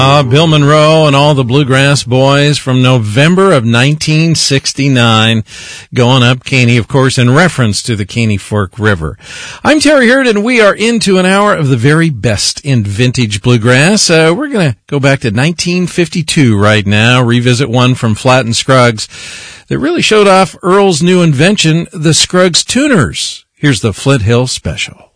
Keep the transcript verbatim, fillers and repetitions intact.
Uh, Bill Monroe and all the Bluegrass Boys from November of nineteen sixty-nine, going up Caney, of course, in reference to the Caney Fork River. I'm Terry Hurd, and we are into an hour of the very best in vintage bluegrass. Uh, we're going to go back to nineteen fifty-two right now, revisit one from Flatt and Scruggs that really showed off Earl's new invention, the Scruggs Tuners. Here's the Flint Hill Special.